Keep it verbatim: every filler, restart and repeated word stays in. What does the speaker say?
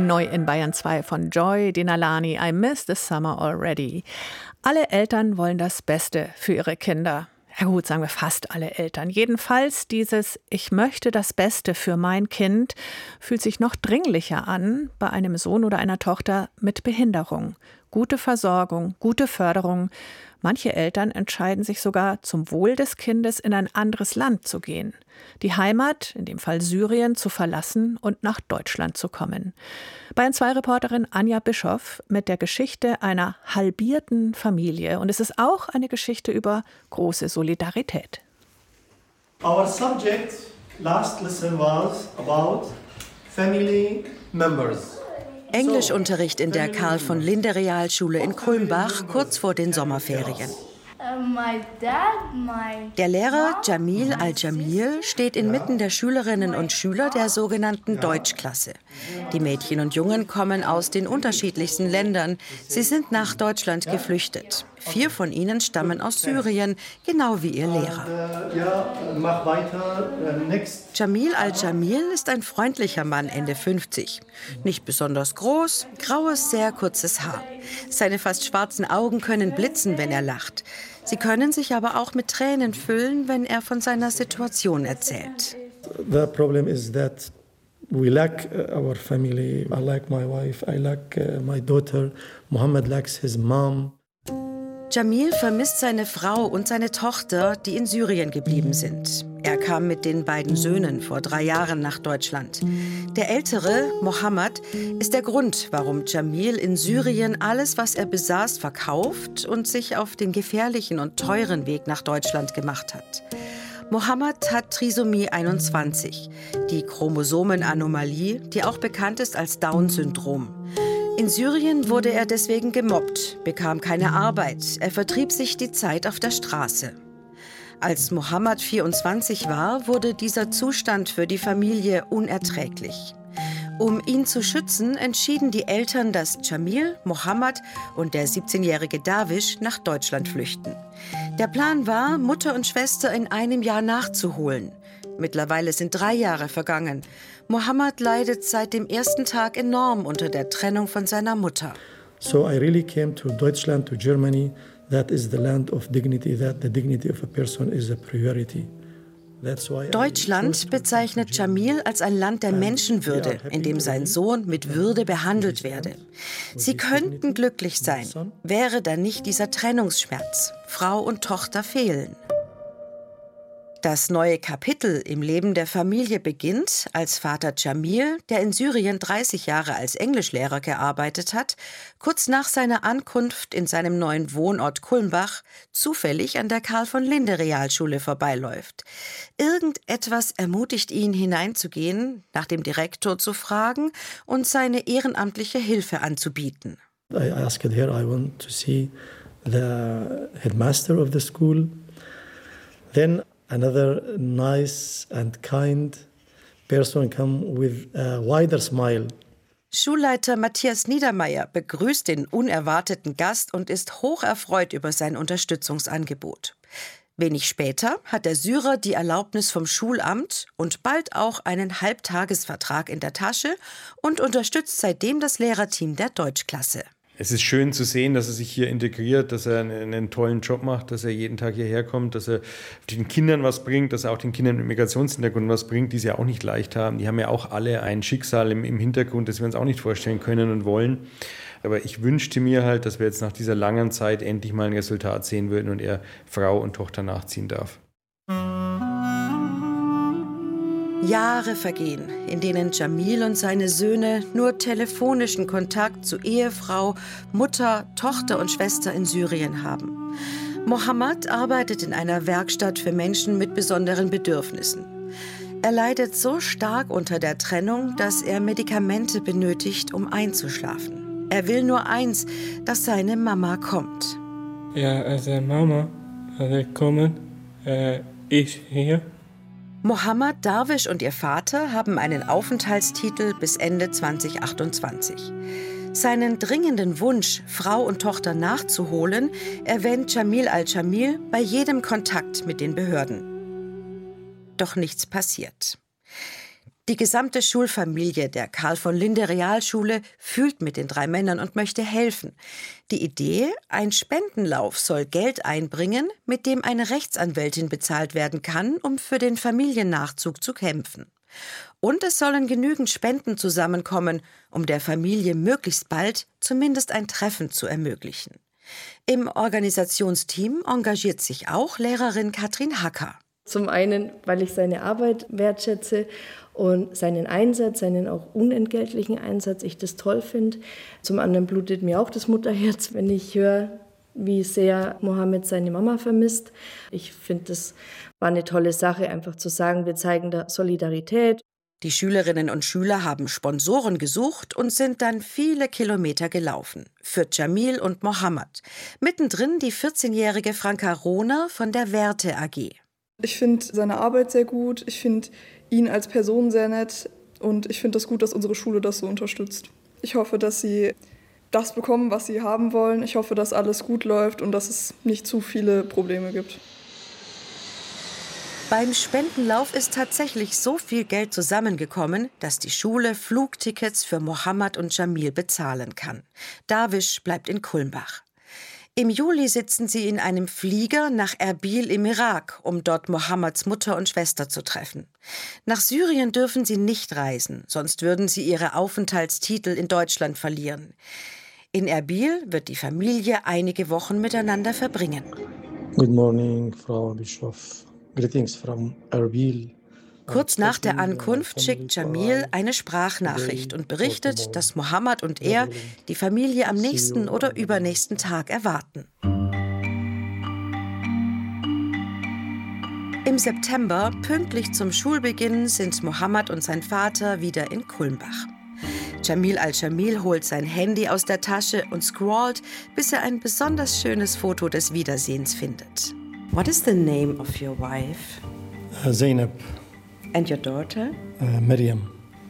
Neu in Bayern zwei von Joy Dinalani, I Miss the Summer Already. Alle Eltern wollen das Beste für ihre Kinder. Ja gut, sagen wir fast alle Eltern. Jedenfalls dieses Ich möchte das Beste für mein Kind fühlt sich noch dringlicher an bei einem Sohn oder einer Tochter mit Behinderung. Gute Versorgung, gute Förderung. Manche Eltern entscheiden sich sogar, zum Wohl des Kindes in ein anderes Land zu gehen. Die Heimat, in dem Fall Syrien, zu verlassen und nach Deutschland zu kommen. Bayern zwei Reporterin Anja Bischoff mit der Geschichte einer halbierten Familie. Und es ist auch eine Geschichte über große Solidarität. Our subject last lesson was about family members. Englischunterricht in der Karl-von-Linde-Realschule in Kulmbach kurz vor den Sommerferien. Der Lehrer Jamil Al-Jamil steht inmitten der Schülerinnen und Schüler der sogenannten Deutschklasse. Die Mädchen und Jungen kommen aus den unterschiedlichsten Ländern. Sie sind nach Deutschland geflüchtet. Vier von ihnen stammen aus Syrien, genau wie ihr Lehrer. Jamil Al-Jamil ist ein freundlicher Mann, Ende fünfzig. Nicht besonders groß, graues, sehr kurzes Haar. Seine fast schwarzen Augen können blitzen, wenn er lacht. Sie können sich aber auch mit Tränen füllen, wenn er von seiner Situation erzählt. The problem is that we lack our family. I like my wife, I like my daughter. Mohammed likes his mom. Jamil vermisst seine Frau und seine Tochter, die in Syrien geblieben sind. Er kam mit den beiden Söhnen vor drei Jahren nach Deutschland. Der ältere, Mohammed, ist der Grund, warum Jamil in Syrien alles, was er besaß, verkauft und sich auf den gefährlichen und teuren Weg nach Deutschland gemacht hat. Mohammed hat Trisomie einundzwanzig, die Chromosomenanomalie, die auch bekannt ist als Down-Syndrom. In Syrien wurde er deswegen gemobbt, bekam keine Arbeit. Er vertrieb sich die Zeit auf der Straße. Als Mohammed vierundzwanzig war, wurde dieser Zustand für die Familie unerträglich. Um ihn zu schützen, entschieden die Eltern, dass Jamil, Mohammed und der siebzehnjährige Dawish nach Deutschland flüchten. Der Plan war, Mutter und Schwester in einem Jahr nachzuholen. Mittlerweile sind drei Jahre vergangen. Mohammed leidet seit dem ersten Tag enorm unter der Trennung von seiner Mutter. So I really came to Deutschland, to Germany. That is the land of dignity, that the dignity of a person is a priority. Deutschland bezeichnet Jamil als ein Land der Menschenwürde, in dem sein Sohn mit Würde behandelt werde. Sie könnten glücklich sein, wäre da nicht dieser Trennungsschmerz. Frau und Tochter fehlen. Das neue Kapitel im Leben der Familie beginnt, als Vater Jamil, der in Syrien dreißig Jahre als Englischlehrer gearbeitet hat, kurz nach seiner Ankunft in seinem neuen Wohnort Kulmbach zufällig an der Karl-von-Linde-Realschule vorbeiläuft. Irgendetwas ermutigt ihn, hineinzugehen, nach dem Direktor zu fragen und seine ehrenamtliche Hilfe anzubieten. I asked her, I want to see the headmaster of the school. Then another nice and kind person come with a wider smile. Schulleiter Matthias Niedermeyer begrüßt den unerwarteten Gast und ist hocherfreut über sein Unterstützungsangebot. Wenig später hat der Syrer die Erlaubnis vom Schulamt und bald auch einen Halbtagesvertrag in der Tasche und unterstützt seitdem das Lehrerteam der Deutschklasse. Es ist schön zu sehen, dass er sich hier integriert, dass er einen, einen tollen Job macht, dass er jeden Tag hierher kommt, dass er den Kindern was bringt, dass er auch den Kindern mit Migrationshintergrund was bringt, die es ja auch nicht leicht haben. Die haben ja auch alle ein Schicksal im, im Hintergrund, das wir uns auch nicht vorstellen können und wollen. Aber ich wünschte mir halt, dass wir jetzt nach dieser langen Zeit endlich mal ein Resultat sehen würden und er Frau und Tochter nachziehen darf. Jahre vergehen, in denen Jamil und seine Söhne nur telefonischen Kontakt zu Ehefrau, Mutter, Tochter und Schwester in Syrien haben. Mohammed arbeitet in einer Werkstatt für Menschen mit besonderen Bedürfnissen. Er leidet so stark unter der Trennung, dass er Medikamente benötigt, um einzuschlafen. Er will nur eins, dass seine Mama kommt. Ja, also Mama, also kommen, äh, ich hier. Mohammed, Dawish und ihr Vater haben einen Aufenthaltstitel bis Ende zwanzig achtundzwanzig. Seinen dringenden Wunsch, Frau und Tochter nachzuholen, erwähnt Jamil Al-Jamil bei jedem Kontakt mit den Behörden. Doch nichts passiert. Die gesamte Schulfamilie der Karl von Linde Realschule fühlt mit den drei Männern und möchte helfen. Die Idee, ein Spendenlauf soll Geld einbringen, mit dem eine Rechtsanwältin bezahlt werden kann, um für den Familiennachzug zu kämpfen. Und es sollen genügend Spenden zusammenkommen, um der Familie möglichst bald zumindest ein Treffen zu ermöglichen. Im Organisationsteam engagiert sich auch Lehrerin Katrin Hacker. Zum einen, weil ich seine Arbeit wertschätze und seinen Einsatz, seinen auch unentgeltlichen Einsatz, ich das toll finde. Zum anderen blutet mir auch das Mutterherz, wenn ich höre, wie sehr Mohammed seine Mama vermisst. Ich finde, das war eine tolle Sache, einfach zu sagen, wir zeigen da Solidarität. Die Schülerinnen und Schüler haben Sponsoren gesucht und sind dann viele Kilometer gelaufen. Für Jamil und Mohammed. Mittendrin die vierzehnjährige Franka Rohner von der Werte A G. Ich finde seine Arbeit sehr gut, ich finde ihn als Person sehr nett und ich finde es das gut, dass unsere Schule das so unterstützt. Ich hoffe, dass sie das bekommen, was sie haben wollen. Ich hoffe, dass alles gut läuft und dass es nicht zu viele Probleme gibt. Beim Spendenlauf ist tatsächlich so viel Geld zusammengekommen, dass die Schule Flugtickets für Mohammed und Jamil bezahlen kann. Darwish bleibt in Kulmbach. Im Juli sitzen sie in einem Flieger nach Erbil im Irak, um dort Mohammeds Mutter und Schwester zu treffen. Nach Syrien dürfen sie nicht reisen, sonst würden sie ihre Aufenthaltstitel in Deutschland verlieren. In Erbil wird die Familie einige Wochen miteinander verbringen. Good morning, Frau Bischof. Greetings from Erbil. Kurz nach der Ankunft schickt Jamil eine Sprachnachricht und berichtet, dass Mohammed und er die Familie am nächsten oder übernächsten Tag erwarten. Im September, pünktlich zum Schulbeginn, sind Mohammed und sein Vater wieder in Kulmbach. Jamil al-Jamil holt sein Handy aus der Tasche und scrollt, bis er ein besonders schönes Foto des Wiedersehens findet. What is the name of your wife? Uh, Zainab. And your daughter? Uh, Maryam.